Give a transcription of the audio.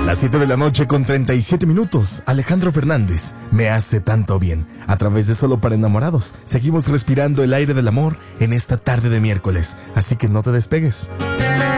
Las 7 de la noche con 37 minutos. Alejandro Fernández, me hace tanto bien. A través de Solo para Enamorados, seguimos respirando el aire del amor en esta tarde de miércoles. Así que no te despegues.